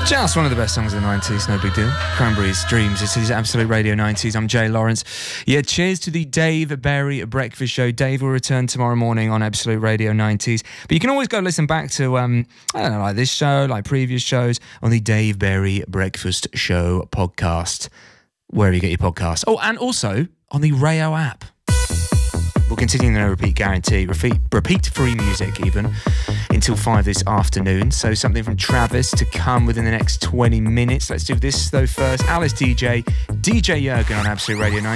Just one of the best songs of the 90s, no big deal. Cranberries, Dreams. This is Absolute Radio 90s. I'm Jay Lawrence. Yeah, cheers to the Dave Berry Breakfast Show. Dave will return tomorrow morning on Absolute Radio 90s. But you can always go listen back to, I don't know, like this show, like previous shows on the Dave Berry Breakfast Show podcast, wherever you get your podcasts. Oh, and also on the Rayo app. We'll continue the no repeat guarantee, repeat free music even, until 5 this afternoon. So something from Travis to come within the next 20 minutes. Let's do this though first. Alice DJ, DJ Jurgen on Absolute Radio 90.